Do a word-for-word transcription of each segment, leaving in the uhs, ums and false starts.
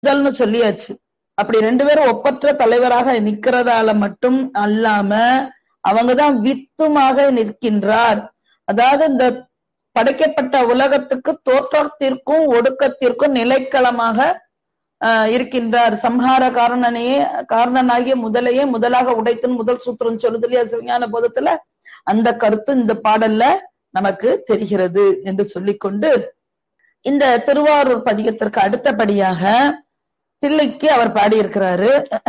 முதல்னு சொல்லியாச்சு. அப்படி ரெண்டு பேரும் ஒப்பற்ற தலைவராக நிக்கிறதால மட்டும் அல்லாம அவங்கதான் வித்துமாக நிற்கின்றார். அதாவது இந்த படைக்கப்பட்ட உலகத்துக்கு தோற்றத்திற்கும் ஒடுக்கத்திற்கும் நிலைக்களமாக ஆஹ் இருக்கின்றார். சம்ஹார காரணனையே காரணனாகிய முதலையே முதலாக உடைத்துன்னு முதல் சூத்திரம் சொல்லுது இல்லையா சிவஞான போதத்துல. அந்த கருத்து இந்த பாடல்ல நமக்கு தெரிகிறது என்று சொல்லிக்கொண்டு இந்த திருவாரூர் பதிகத்திற்கு அடுத்தபடியாக தில்லைக்கு அவர் பாடியிருக்கிறாரு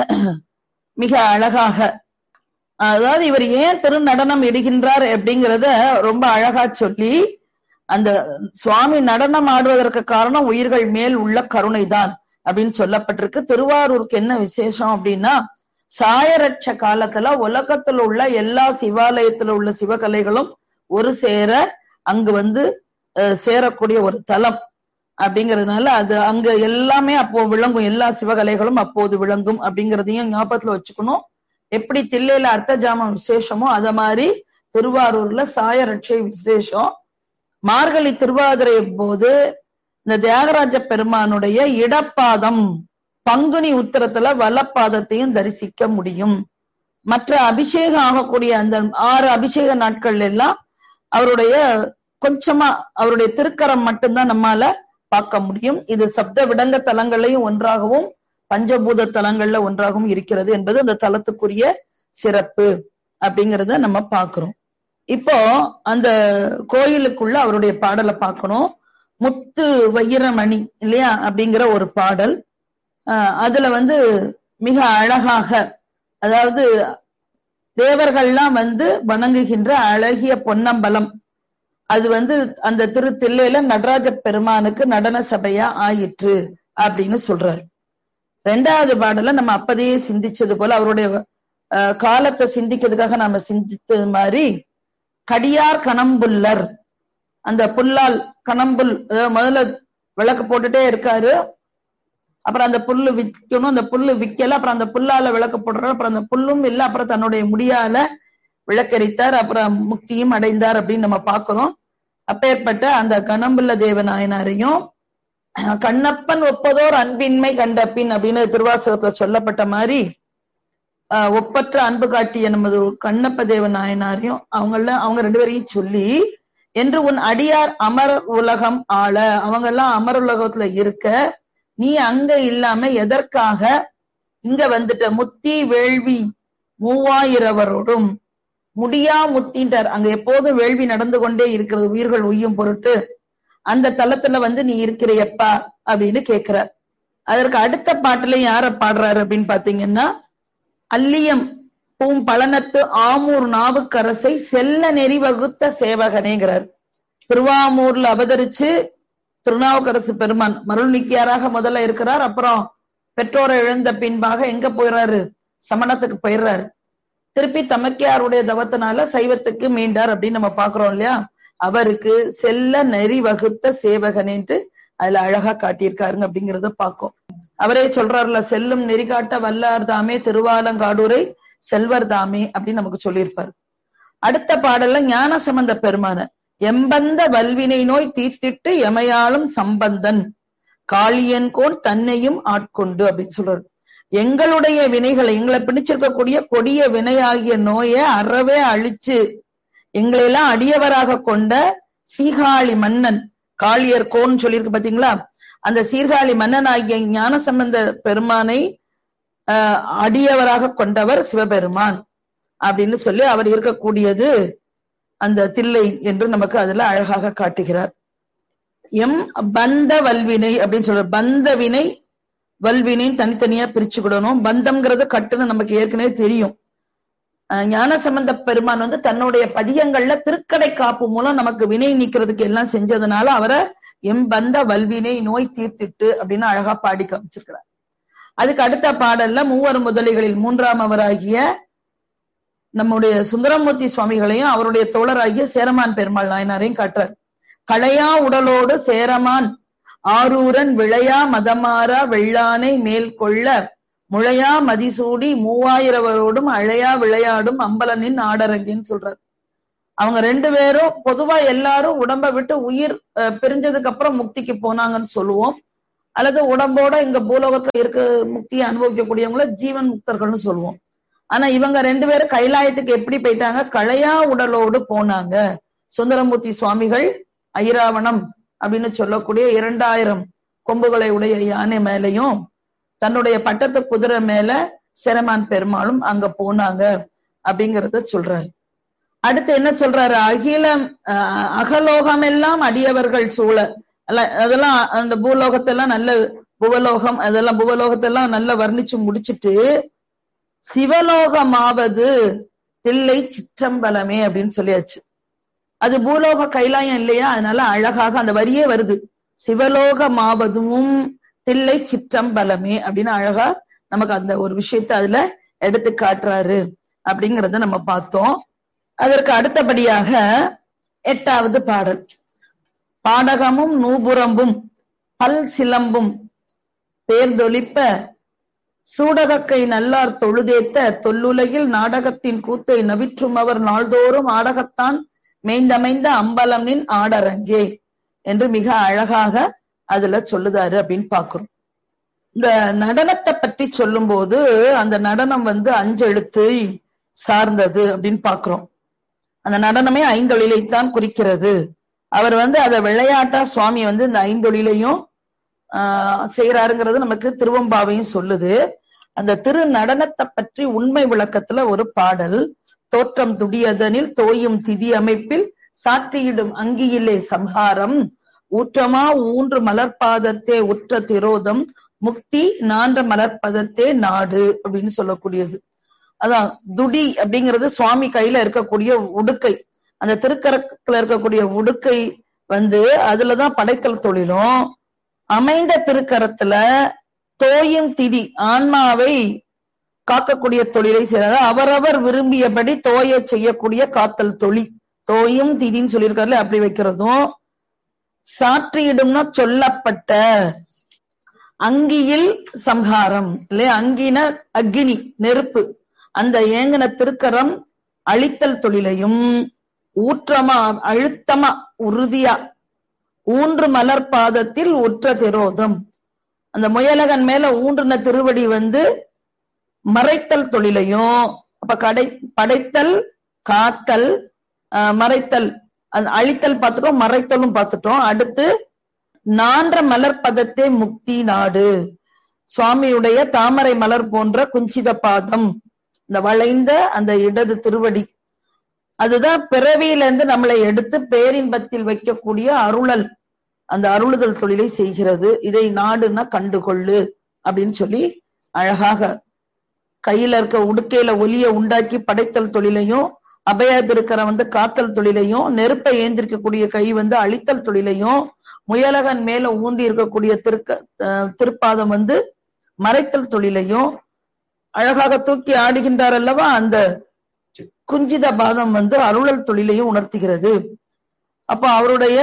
மிக அழகாக. அதாவது இவர் ஏன் திருநடனம் இடுகின்றார் அப்படிங்கிறத ரொம்ப அழகா சொல்லி, அந்த சுவாமி நடனம் ஆடுவதற்கு காரணம் உயிர்கள் மேல் உள்ள கருணைதான் அப்படின்னு சொல்லப்பட்டிருக்கு. திருவாரூருக்கு என்ன விசேஷம் அப்படின்னா, சாயரட்ச காலத்துல உலகத்துல உள்ள எல்லா சிவாலயத்துல உள்ள சிவகலைகளும் ஒரு சேர அங்கு வந்து சேரக்கூடிய ஒரு தலம் அப்படிங்கிறதுனால அது அங்க எல்லாமே அப்போ விளங்கும், எல்லா சிவகலைகளும் அப்போது விளங்கும் அப்படிங்கிறதையும் ஞாபகத்துல வச்சுக்கணும். எப்படி தில்லையில அர்த்த ஜாமம் விசேஷமோ அத மாதிரி திருவாரூர்ல சாயரட்சை விசேஷம். மார்கழி திருவாதிரை போது இந்த தியாகராஜ பெருமானுடைய இடப்பாதம் பங்குனி உத்திரத்துல வலப்பாதத்தையும் தரிசிக்க முடியும். மற்ற அபிஷேகம் ஆகக்கூடிய அந்த ஆறு அபிஷேக நாட்கள் எல்லாம் அவருடைய கொஞ்சமா அவருடைய திருக்கரம் மட்டும்தான் நம்மால பார்க்க முடியும். இது சப்த விடங்க தலங்களையும் ஒன்றாகவும் பஞ்சபூத தலங்கள்ல ஒன்றாகவும் இருக்கிறது என்பது அந்த தலத்துக்குரிய சிறப்பு அப்படிங்கிறத நம்ம பார்க்கிறோம். இப்போ அந்த கோயிலுக்குள்ள அவருடைய பாடலை பார்க்கணும். முத்து வைரமணி இல்லையா அப்படிங்கிற ஒரு பாடல். அஹ் அதுல வந்து மிக அழகாக, அதாவது தேவர்கள்லாம் வந்து வணங்குகின்ற அழகிய பொன்னம்பலம், அது வந்து அந்த திரு தில்லையில நடராஜ பெருமானுக்கு நடன சபையா ஆயிற்று அப்படின்னு சொல்றாரு. ரெண்டாவது பாடல நம்ம அப்பதையே சிந்திச்சது போல அவருடைய அஹ் காலத்தை சிந்திக்கிறதுக்காக நாம சிந்தித்தது மாதிரி, கடியார் கணம்புல்லர், அந்த புல்லால் கணம்புல் முதல்ல விளக்கு போட்டுட்டே இருக்காரு. அப்புறம் அந்த புல்லு விற்கணும், அந்த புல்லு விக்கல, அப்புறம் அந்த புல்லால விளக்கு போடுறாரு. அப்புறம் அந்த புல்லும் இல்லை, அப்புறம் தன்னுடைய முடியால விளக்கரித்தார், அப்புறம் முக்தியும் அடைந்தார் அப்படின்னு நம்ம பார்க்கிறோம். அப்பேற்பட்ட அந்த கணம்புல்ல தேவநாயனாரையும் கண்ணப்பன் ஒப்பதோர் அன்பின்மை கண்டப்பின் அப்படின்னு திருவாசகத்துல சொல்லப்பட்ட மாதிரி அஹ் ஒப்பற்ற அன்பு காட்டிய நமது கண்ணப்ப தேவ நாயனாரையும் அவங்கள அவங்க ரெண்டு பேரையும் சொல்லி, என்று உன் அடியார் அமர் உலகம் ஆள, அவங்க எல்லாம் அமர் உலகத்துல இருக்க, நீ அங்க இல்லாம எதற்காக இங்க வந்துட்ட? முத்தி வேள்வி மூவாயிரவரோடும் முடியா முத்தின்றார். அங்க எப்போதும் வேள்வி நடந்து கொண்டே இருக்கிறது உயிர்கள் உய்யும் பொருட்டு. அந்த தலத்துல வந்து நீ இருக்கிறையப்பா அப்படின்னு கேட்கிறார். அதற்கு அடுத்த பாட்டுல யார பாடுறாரு அப்படின்னு பாத்தீங்கன்னா, அல்லியம் பூம் பழனத்து ஆமூர் நாவுக்கரசை செல்ல நெறி வகுத்த சேவகனேங்கிறார். திருவாமூர்ல அவதரிச்சு திருநாவுக்கரசு பெருமான் மருள்நீக்கியாராக முதல்ல இருக்கிறார். அப்புறம் பெற்றோரை இழந்த பின்பாக எங்க போயிடுறாரு? சமணத்துக்கு போயிடுறாரு. திருப்பி தமக்கையாருடைய தவத்தினால சைவத்துக்கு மீண்டார் அப்படின்னு நம்ம பாக்குறோம் இல்லையா. அவருக்கு செல்ல நெறி வகுத்த சேவகன் என்று அதுல அழகா காட்டியிருக்காருங்க அப்படிங்கிறத பார்க்கும். அவரே சொல்றாருல, செல்லும் நெறி காட்ட வல்லார் தாமே திருவாலங்காடுரை செல்வர் தாமே அப்படின்னு நமக்கு சொல்லியிருப்பாரு. அடுத்த பாடல்ல ஞான சம்பந்த பெருமான எம்பந்த வல்வினை நோய் தீர்த்திட்டு எமையாளும் சம்பந்தன் காளியன் கோன் தன்னையும் ஆட்கொண்டு அப்படின்னு சொல்றாரு. எங்களுடைய வினைகளை, எங்களை பிடிச்சிருக்கக்கூடிய கொடிய வினையாகிய நோயை அறவே அழிச்சு எங்களை எல்லாம் அடியவராக கொண்ட சீர்காழி மன்னன், காளியர் கோன் சொல்லியிருக்கு பாத்தீங்களா, அந்த சீர்காழி மன்னன் ஆகிய ஞான சம்பந்த பெருமானை அஹ் அடியவராக கொண்டவர் சிவபெருமான் அப்படின்னு சொல்லி அவர் இருக்கக்கூடியது அந்த தில்லை என்று நமக்கு அதுல அழகாக காட்டுகிறார். எம் பந்த வல்வினை அப்படின்னு சொல்ற, பந்த வினை வல்வினைன்னு தனித்தனியா பிரிச்சுக்கிடணும். பந்தம்ங்கிறது கட்டுன்னு நமக்கு ஏற்கனவே தெரியும். ஞான சம்பந்த பெருமான் வந்து தன்னுடைய பதியங்கள்ல திருக்கடை காப்பு மூலம் நமக்கு வினை நீக்கிறதுக்கு எல்லாம் செஞ்சதுனால அவரை எம்பந்த வல்வினை நோய் தீர்த்திட்டு அப்படின்னு அழகா பாடி காமிச்சிருக்கிறார். அதுக்கு அடுத்த பாடல்ல மூவர் முதலிகளில் மூன்றாம் அவராகிய நம்முடைய சுந்தரமூர்த்தி சுவாமிகளையும் அவருடைய தோழராகிய சேரமான் பெருமாள் நாயனாரையும் காட்டுறார். களையா உடலோடு சேரமான் ஆரூரன் விளையா மதமாரா வெள்ளானை மேல் கொள்ள முளையா மதிசூடி மூவாயிரவரோடும் அழையா விளையாடும் அம்பலனின் ஆடரங்கின்னு சொல்றார். அவங்க ரெண்டு பேரும் பொதுவா எல்லாரும் உடம்ப விட்டு உயிர் பிரிஞ்சதுக்கு அப்புறம் முக்திக்கு போனாங்கன்னு சொல்லுவோம். அல்லது உடம்போட இங்க பூலோகத்துல இருக்க முக்தியை அனுபவிக்கக்கூடியவங்கள ஜீவன் முக்தர்கள்னு சொல்லுவோம். ஆனா இவங்க ரெண்டு பேரும் கைலாயத்துக்கு எப்படி போயிட்டாங்க? களையா உடலோடு போனாங்க. சுந்தரமூர்த்தி சுவாமிகள் ஐராவணம் அப்படின்னு சொல்லக்கூடிய இரண்டாயிரம் கொம்புகளை உடைய யானை மேலையும் தன்னுடைய பட்டத்து குதிரை மேல சிரமான் பெருமாளும் அங்க போனாங்க அப்படிங்கறத சொல்றாரு. அடுத்து என்ன சொல்றாரு? அகிலம் அகலோகம் எல்லாம் அடியவர்கள் சூழ, அதெல்லாம் அந்த பூலோகத்தெல்லாம் நல்ல புவலோகம், அதெல்லாம் புவலோகத்தெல்லாம் நல்லா வர்ணிச்சு முடிச்சுட்டு சிவலோகமாவது தில்லை சிற்றம்பலமே அப்படின்னு சொல்லியாச்சு. அது பூலோக கைலாயம் இல்லையா, அதனால அழகாக அந்த வரியே வருது. சிவலோகமாவதும் தில்லை சிற்றம்பலமே அப்படின்னு அழகா நமக்கு அந்த ஒரு விஷயத்தை அதுல எடுத்து காட்டுறாரு அப்படிங்கறத நம்ம பார்த்தோம். அதற்கு அடுத்தபடியாக எட்டாவது பாடல். பாடகமும் நூபுரம்பும் பல் சிலம்பும் பேர்தொலிப்ப சூடகக்கை நல்லார் தொழுதேத்த தொல்லுலகில் நாடகத்தின் கூத்தை நவிற்றும் அவர் நாள்தோறும் ஆடகத்தான் மேய்ந்தமைந்த அம்பலமின் ஆடரங்கே என்று மிக அழகாக அதுல சொல்லுதாரு அப்படின்னு பாக்குறோம். இந்த நடனத்தை பற்றி சொல்லும் போது அந்த நடனம் வந்து அஞ்செழுத்து சார்ந்தது அப்படின்னு பாக்குறோம். அந்த நடனமே ஐந்தொழிலைத்தான் குறிக்கிறது. அவர் வந்து அதை விளையாட்டா சுவாமி வந்து இந்த ஐந்தொழிலையும் ஆஹ் செய்யறாருங்கிறது நமக்கு திருவம்பாவையும் சொல்லுது. அந்த திரு நடனத்தை பற்றி உண்மை விளக்கத்துல ஒரு பாடல். தோற்றம் துடியதனில் தோயும் திதி அமைப்பில் சாற்றியிடும் அங்கியிலே சம்ஹாரம் ஊற்றமா ஊன்று மலர்பாதத்தே உற்ற திரோதம் முக்தி நான்ற மலர்பதத்தே நாடு அப்படின்னு சொல்லக்கூடியது. அதான் துடி அப்படிங்கிறது சுவாமி கையில இருக்கக்கூடிய உடுக்கை. அந்த திருக்கரத்துல இருக்கக்கூடிய உடுக்கை வந்து அதுலதான் படைத்தல் தொழிலும் அமைந்த திருக்கரத்துல தோயும் திதி ஆன்மாவை காக்கக்கூடிய தொழிலை செய்யறாரு. அவரவர் விரும்பியபடி தோய செய்யக்கூடிய காத்தல் தொழில் தோயும் திதின்னு சொல்லியிருக்காருல, அப்படி வைக்கிறதும் சாற்றியிடும்னா சொல்லப்பட்ட அங்கியில் சம்ஹாரம் இல்லையா, அங்கின அக்னி நெருப்பு, அந்த ஏங்கின திருக்கரம் அழித்தல் தொழிலையும் ஊற்றமா அழுத்தமா உறுதியா ஊன்று மலர் பாதத்தில் உற்ற திரோதம், அந்த முயலகன் மேல ஊன்றுன திருவடி வந்து மறைத்தல் தொழிலையும், அப்ப கடை படைத்தல் காத்தல் அஹ் மறைத்தல் அழித்தல் பார்த்துட்டோம், மறைத்தலும் பார்த்துட்டோம். அடுத்து நான்ற மலர்பதத்தே முக்தி நாடு, சுவாமியுடைய தாமரை மலர் போன்ற குஞ்சித பாதம், இந்த வளைந்த அந்த இடது திருவடி, அதுதான் பிறவியிலிருந்து நம்மளை எடுத்து பேரின்பத்தில் வைக்கக்கூடிய அருளல், அந்த அருளுதல் தொழிலை செய்கிறது. இதை நாடுன்னா கண்டுகொள்ளு அப்படின்னு சொல்லி அழகாக கையில இருக்க உடுக்கையில ஒலிய உண்டாக்கி படைத்தல் தொழிலையும், அபய திருக்கர வந்து காத்தல் தொழிலையும், நெருப்பை ஏந்திருக்கக்கூடிய கை வந்து அழித்தல் தொழிலையும், முயலகன் மேல ஊண்டி இருக்கக்கூடிய திருக்க திருப்பாதம் வந்து மறைத்தல் தொழிலையும் அழகாக தூக்கி ஆடுகின்றார் அல்லவா, அந்த குஞ்சித பாதம் வந்து அருளல் தொழிலையும் உணர்த்துகிறது. அப்ப அவருடைய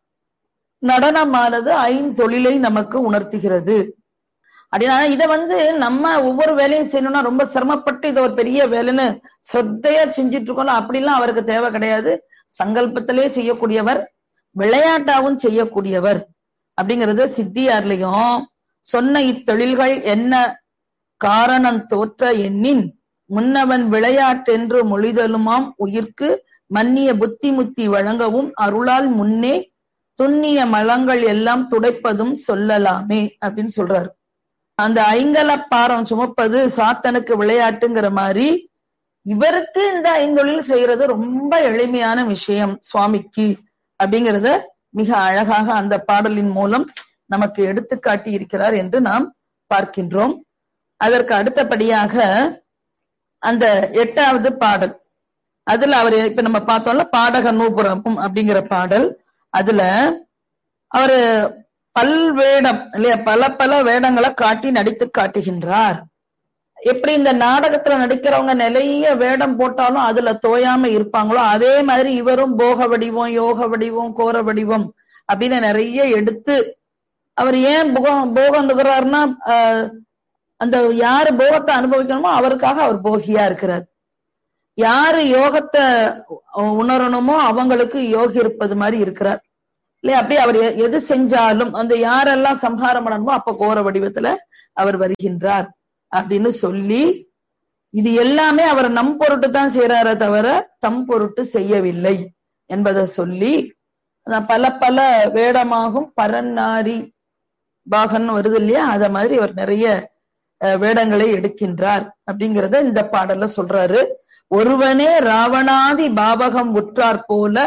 நடனமானது ஐந்தொழிலை நமக்கு உணர்த்துகிறது. அப்படின்னா இதை வந்து நம்ம ஒவ்வொரு வேலையும் செய்யணும்னா ரொம்ப சிரமப்பட்டு இதை ஒரு பெரிய வேலைன்னு சிரத்தையா செஞ்சுட்டு இருக்கோம், அப்படிலாம் அவருக்கு தேவை கிடையாது. சங்கல்பத்திலே செய்யக்கூடியவர், விளையாட்டாவும் செய்யக்கூடியவர் அப்படிங்கிறது சித்தியார்லயும் சொன்ன இத்தொழில்கள் என்ன காரணம் தோற்ற எண்ணின் முன்னவன் விளையாட்டென்று மொழிதலுமாம் உயிர்க்கு மன்னிய புத்தி முத்தி வழங்கவும் அருளால் முன்னே துண்ணிய மலங்கள் எல்லாம் துடைப்பதும் சொல்லலாமே அப்படின்னு சொல்றாரு. அந்த ஐங்கல பாரம் சுமப்பது சாத்தனுக்கு விளையாட்டுங்கிற மாதிரி இவருக்கு இந்த ஐந்தொழில் செய்யறது ரொம்ப எளிமையான விஷயம் சுவாமிக்கு அப்படிங்கிறத மிக அழகாக அந்த பாடலின் மூலம் நமக்கு எடுத்து காட்டி இருக்கிறார் என்று நாம் பார்க்கின்றோம். அதற்கு அடுத்தபடியாக அந்த எட்டாவது பாடல், அதுல அவர் இப்ப நம்ம பார்த்தோம்ல பாடக நூபுரமும் அப்படிங்கிற பாடல், அதுல அவரு பல்வேடம் இல்லையா, பல பல வேடங்களை காட்டி நடித்து காட்டுகின்றார். எப்படி இந்த நாடகத்துல நடிக்கிறவங்க நிறைய வேடம் போட்டாலும் அதுல தோயாம இருப்பாங்களோ, அதே மாதிரி இவரும் போக வடிவம், யோக வடிவம், கோர வடிவம் அப்படின்னு நிறைய எடுத்து அவர் ஏன் போகம் போகந்துகிறாருன்னா அஹ் அந்த யாரு போகத்தை அனுபவிக்கணுமோ அவருக்காக அவர் போகியா இருக்கிறார். யாரு யோகத்தை உணரணுமோ அவங்களுக்கு யோகி இருப்பது மாதிரி இருக்கிறார். இல்லையா? அப்படி அவர் எது செஞ்சாலும் அந்த யாரெல்லாம் சம்ஹாரம் பண்ணணுமோ அப்ப கோர வடிவத்துல அவர் வருகின்றார் அப்படின்னு சொல்லி, இது எல்லாமே அவர் நம் பொருட்டு தான் செய்யறாரே தவிர தம் பொருட்டு செய்யவில்லை என்பதை சொல்லி, பல பல வேடமாகும் பரநாரி பாகன் வருது இல்லையா, அத மாதிரி அவர் நிறைய வேடங்களை எடுக்கின்றார் அப்படிங்கிறத இந்த பாடல்ல சொல்றாரு. ஒருவனே ராவணாதி பாவகம் உற்றார் போல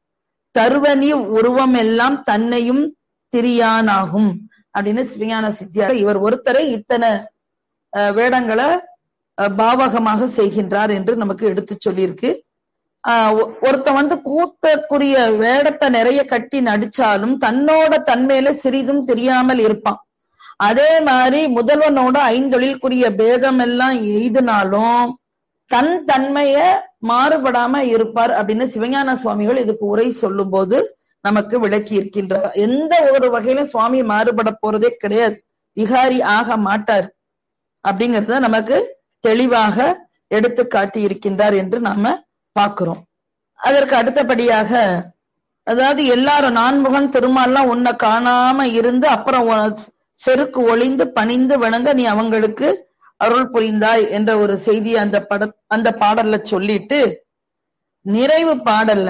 தருவனி உருவம் எல்லாம் தன்னையும் திரியானாகும் அப்படின்னு சிவஞான சித்தியார் இவர் ஒருத்தரை இத்தனை வேடங்களை பாவகமாக செய்கின்றார் என்று நமக்கு எடுத்து சொல்லியிருக்கு. ஆஹ் ஒருத்த வந்து கூத்தற்குரிய வேடத்தை நிறைய கட்டி நடிச்சாலும் தன்னோட தன்மையில சிறிதும் தெரியாமல் இருப்பான். அதே மாதிரி முதல்வனோட ஐந்தொழிலுக்குரிய பேதம் எல்லாம் எய்தினாலும் தன் தன்மைய மாறுபடாம இருப்பார் அப்படின்னு சிவஞான சுவாமிகள் இதுக்கு உரை சொல்லும் போது நமக்கு விளக்கி இருக்கின்றார். எந்த ஒரு வகையிலும் சுவாமி மாறுபட போறதே கிடையாது, விகாரி ஆக மாட்டார் அப்படிங்கறத நமக்கு தெளிவாக எடுத்து காட்டி இருக்கின்றார் என்று நாம பார்க்கிறோம். அதற்கு அடுத்தபடியாக, அதாவது எல்லாரும் நான்முகன் திருமால்லாம் உன்னை காணாம இருந்து அப்புறம் செருக்கு ஒளிந்து பணிந்து வணங்க நீ அவங்களுக்கு அருள் புரிந்தாய் என்ற ஒரு செய்தி அந்த பட அந்த பாடல்ல சொல்லிட்டு, நிறைவு பாடல்ல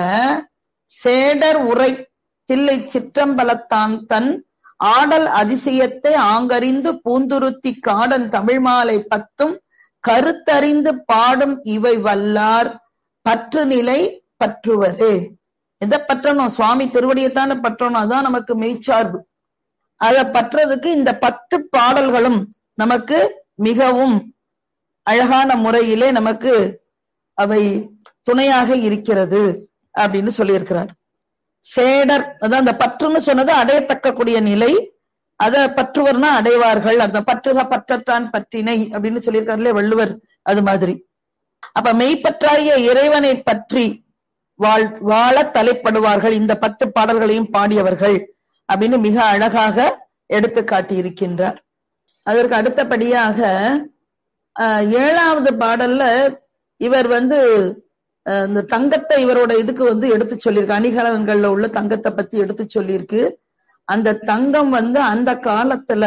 சேடர் உரை தில்லை சிற்றம்பலத்தான் தன் ஆடல் அதிசயத்தை ஆங்கறிந்து பூந்துருத்தி காடன் தமிழ் மாலை பத்தும் கருத்தறிந்து பாடும் இவை வல்லார் பற்று நிலை பற்றுவரே. எதை பற்றணும்? சுவாமி திருவடியைத்தானே பற்றணும், அதான் நமக்கு மெய்ச்சார்பு. அதை பற்றதுக்கு இந்த பத்து பாடல்களும் நமக்கு மிகவும் அழகான முறையிலே நமக்கு அவை துணையாக இருக்கிறது அப்படின்னு சொல்லியிருக்கிறார். சேடர், அதான் அந்த பற்றுன்னு சொன்னது அடையத்தக்கக்கூடிய நிலை, அத பற்றுவர்னா அடைவார்கள். அந்த பற்றுக பற்றத்தான் பற்றினை அப்படின்னு சொல்லியிருக்காருலே வள்ளுவர், அது மாதிரி. அப்ப மெய்ப்பற்றாகிய இறைவனை பற்றி வாழ் வாழ தலைப்படுவார்கள் இந்த பத்து பாடல்களையும் பாடியவர்கள் அப்படின்னு மிக அழகாக எடுத்து காட்டி இருக்கின்றார். அதற்கு அடுத்தபடியாக அஹ் ஏழாவது பாடல்ல இவர் வந்து இந்த தங்கத்தை இவரோட இதுக்கு வந்து எடுத்து சொல்லியிருக்கு, அணிகலன்கள்ல உள்ள தங்கத்தை பத்தி எடுத்து சொல்லியிருக்கு. அந்த தங்கம் வந்து அந்த காலத்துல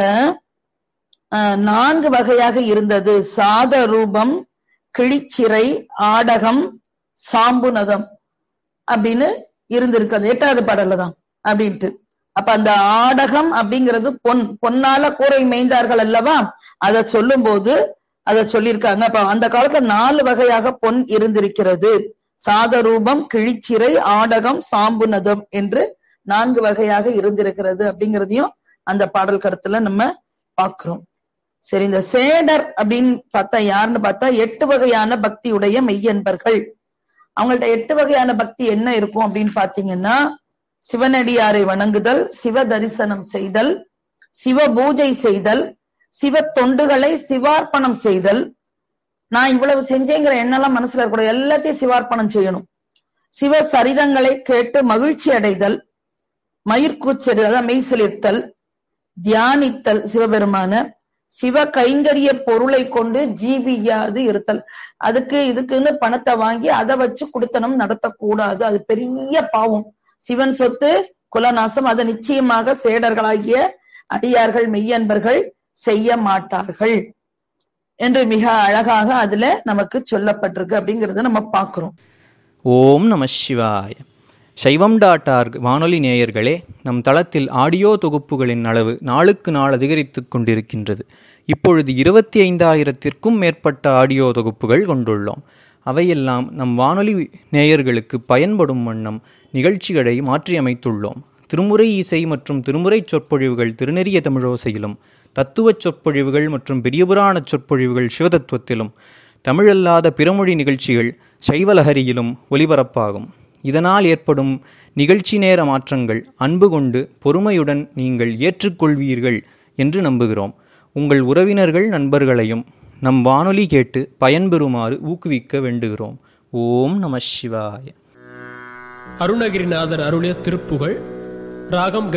அஹ் நான்கு வகையாக இருந்தது. சாத ரூபம், கிழிச்சிறை, ஆடகம், சாம்புநதம் அப்படின்னு இருந்திருக்கு. அது எட்டாவது பாடல்ல தான் அப்படின்ட்டு. அப்ப அந்த ஆடகம் அப்படிங்கிறது பொன், பொன்னால கூரை மேய்ந்தார்கள் அல்லவா, அதை சொல்லும் போது அதை சொல்லியிருக்காங்க. அப்ப அந்த காலத்துல நாலு வகையாக பொன் இருந்திருக்கிறது. சாதரூபம், கிழிச்சிறை, ஆடகம், சாம்புநதம் என்று நான்கு வகையாக இருந்திருக்கிறது அப்படிங்கிறதையும் அந்த பாடல் கருத்துல நம்ம பார்க்கிறோம். சரி, இந்த சேடர் அப்படின்னு பார்த்தா யாருன்னு பார்த்தா எட்டு வகையான பக்தியுடைய மெய்யன்பர்கள். அவங்கள்ட்ட எட்டு வகையான பக்தி என்ன இருக்கும் அப்படின்னு பாத்தீங்கன்னா, சிவனடியாரை வணங்குதல், சிவ தரிசனம் செய்தல், சிவ பூஜை செய்தல், சிவ தொண்டுகளை சிவார்ப்பணம் செய்தல். நான் இவ்வளவு செஞ்சேங்கிற எண்ணெல்லாம் மனசுல இருக்கக்கூடாது, எல்லாத்தையும் சிவார்ப்பணம் செய்யணும். சிவ சரிதங்களை கேட்டு மகிழ்ச்சி அடைதல், மயிர்கூச்சல் அதான் மெய்சிலிர்த்தல், தியானித்தல் சிவபெருமான, சிவ கைங்கரிய பொருளை கொண்டு ஜீவியாது இருத்தல். அதுக்கு இதுக்குன்னு பணத்தை வாங்கி அதை வச்சு குடித்தனம் நடத்தக்கூடாது, அது பெரிய பாவம். சிவன் சொத்து குலநாசம், அதை நிச்சயமாக சேடர்களாகிய அடியார்கள் மெய்யன்பர்கள் செய்ய மாட்டார்கள் என்று மிக அழகாக அதுல நமக்கு சொல்லப்பட்டிருக்கு அப்படிங்கறத நம்ம பார்க்கிறோம். ஓம் நம சிவாய. சைவம் டாட் ஆர்க் வானொலி நேயர்களே, நம் தளத்தில் ஆடியோ தொகுப்புகளின் அளவு நாளுக்கு நாள் அதிகரித்து கொண்டிருக்கின்றது. இப்பொழுது இருபத்தி ஐந்தாயிரத்திற்கும் மேற்பட்ட ஆடியோ தொகுப்புகள் கொண்டுள்ளோம். அவையெல்லாம் நம் வானொலி நேயர்களுக்கு பயன்படும் வண்ணம் நிகழ்ச்சிகளை மாற்றியமைத்துள்ளோம். திருமுறை இசை மற்றும் திருமுறை சொற்பொழிவுகள் திருநெறிய தமிழோசையிலும், தத்துவச் சொற்பொழிவுகள் மற்றும் பெரியபுராண சொற்பொழிவுகள் சிவதத்துவத்திலும், தமிழல்லாத பிறமொழி நிகழ்ச்சிகள் சைவலஹரியிலும் ஒலிபரப்பாகும். இதனால் ஏற்படும் நிகழ்ச்சி நேர மாற்றங்கள் அன்பு கொண்டு பொறுமையுடன் நீங்கள் ஏற்றுக்கொள்வீர்கள் என்று நம்புகிறோம். உங்கள் உறவினர்கள் நண்பர்களையும் நம் வானொலி கேட்டு பயன்பெறுமாறு ஊக்குவிக்க வேண்டுகிறோம். ஓம் நம சிவாய. அருணகிரிநாதர் அருளிய திருப்புகழ். ராகம்